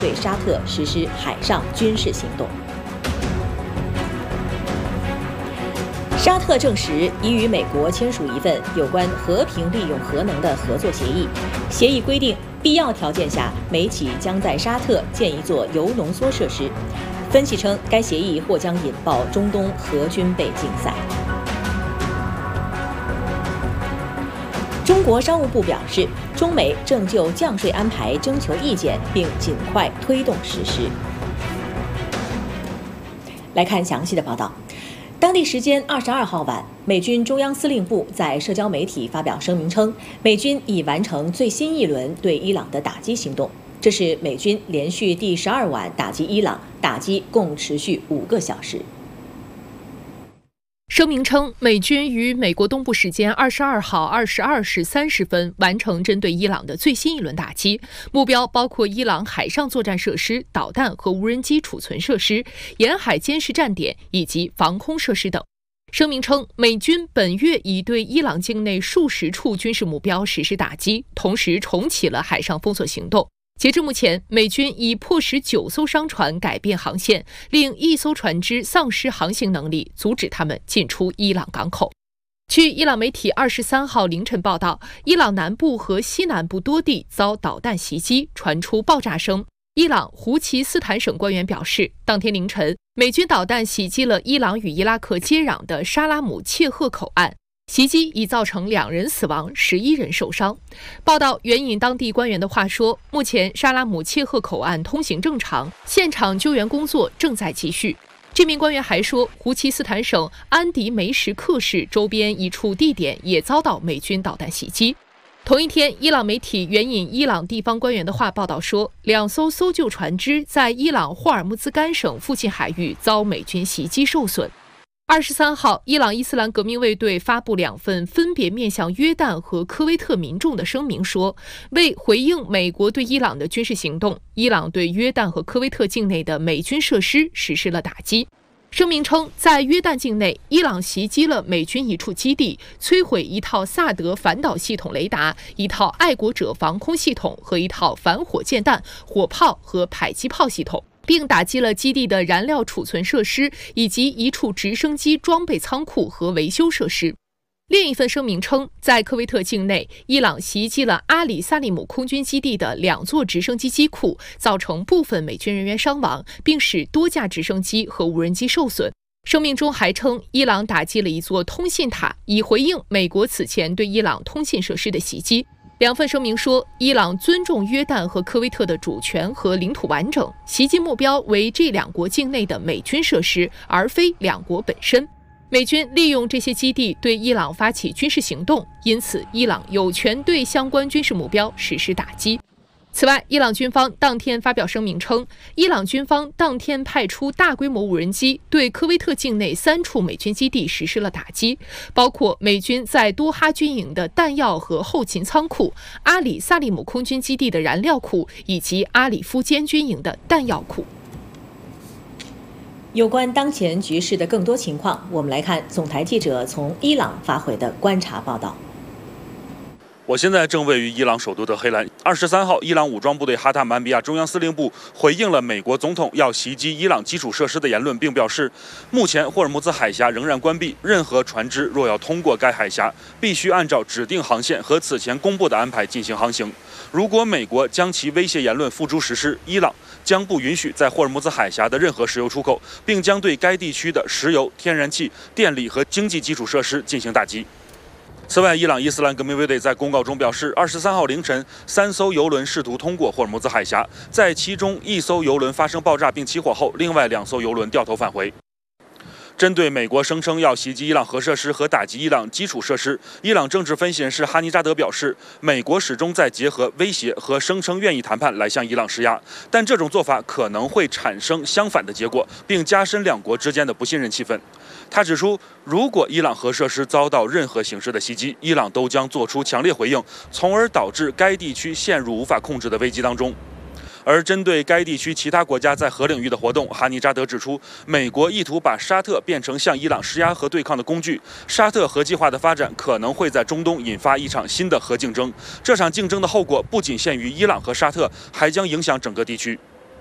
对沙特实施海上军事行动。沙特证实已与美国签署一份有关和平利用核能的合作协议，协议规定，必要条件下，美企将在沙特建一座铀浓缩设施。分析称，该协议或将引爆中东核军备竞赛。中国商务部表示，中美正就降税安排征求意见，并尽快推动实施。来看详细的报道。当地时间22号晚，美军中央司令部在社交媒体发表声明称，美军已完成最新一轮对伊朗的打击行动。这是美军连续第12晚打击伊朗，打击共持续5个小时。 声明称，美军于美国东部时间22号22时30分完成针对伊朗的最新一轮打击，目标包括伊朗海上作战设施、导弹和无人机储存设施、沿海监视站点以及防空设施等。声明称，美军本月已对伊朗境内数十处军事目标实施打击，同时重启了海上封锁行动。截至目前，美军已迫使9艘商船改变航线，令1艘船只丧失航行能力，阻止他们进出伊朗港口。据伊朗媒体23号凌晨报道，伊朗南部和西南部多地遭导弹袭击，传出爆炸声。伊朗胡齐斯坦省官员表示，当天凌晨，美军导弹袭击了伊朗与伊拉克接壤的沙拉姆切赫口岸。袭击已造成2人死亡，11人受伤。报道援引当地官员的话说，目前沙拉姆切赫口岸通行正常，现场救援工作正在继续。这名官员还说，胡齐斯坦省安迪梅什克市周边一处地点也遭到美军导弹袭击。同一天，伊朗媒体援引伊朗地方官员的话报道说，2艘搜救船只在伊朗霍尔木兹干省附近海域遭美军袭击受损。23号，伊朗伊斯兰革命卫队发布2份分别面向约旦和科威特民众的声明说，为回应美国对伊朗的军事行动，伊朗对约旦和科威特境内的美军设施实施了打击。声明称，在约旦境内，伊朗袭击了美军一处基地，摧毁一套萨德反导系统雷达、一套爱国者防空系统和一套反火箭弹、火炮和迫击炮系统，并打击了基地的燃料储存设施以及一处直升机装备仓库和维修设施。另一份声明称，在科威特境内，伊朗袭击了阿里萨利姆空军基地的2座直升机机库，造成部分美军人员伤亡，并使多架直升机和无人机受损。声明中还称，伊朗打击了一座通信塔，以回应美国此前对伊朗通信设施的袭击。2份声明说，伊朗尊重约旦和科威特的主权和领土完整，袭击目标为这2国境内的美军设施，而非2国本身。美军利用这些基地对伊朗发起军事行动，因此伊朗有权对相关军事目标实施打击。此外，伊朗军方当天发表声明称，伊朗军方当天派出大规模无人机对科威特境内3处美军基地实施了打击，包括美军在多哈军营的弹药和后勤仓库、阿里萨利姆空军基地的燃料库以及阿里夫坚军营的弹药库。 有关当前局势的更多情况，我们来看总台记者从伊朗发回的观察报道。 我现在正位于伊朗首都德黑兰。23号，伊朗武装部队哈塔曼比亚中央司令部回应了美国总统要袭击伊朗基础设施的言论，并表示，目前霍尔木兹海峡仍然关闭，任何船只若要通过该海峡，必须按照指定航线和此前公布的安排进行航行。如果美国将其威胁言论付诸实施，伊朗将不允许在霍尔木兹海峡的任何石油出口，并将对该地区的石油、天然气、电力和经济基础设施进行打击。此外，伊朗伊斯兰革命卫队在公告中表示，23号凌晨，3艘油轮试图通过霍尔木兹海峡，在其中1艘油轮发生爆炸并起火后，另外2艘油轮掉头返回。针对美国声称要袭击伊朗核设施和打击伊朗基础设施，伊朗政治分析人士哈尼扎德表示，美国始终在结合威胁和声称愿意谈判来向伊朗施压，但这种做法可能会产生相反的结果，并加深2国之间的不信任气氛。他指出，如果伊朗核设施遭到任何形式的袭击，伊朗都将做出强烈回应，从而导致该地区陷入无法控制的危机当中。而针对该地区其他国家在核领域的活动，哈尼扎德指出，美国意图把沙特变成向伊朗施压和对抗的工具。沙特核计划的发展可能会在中东引发一场新的核竞争，这场竞争的后果不仅限于伊朗和沙特，还将影响整个地区。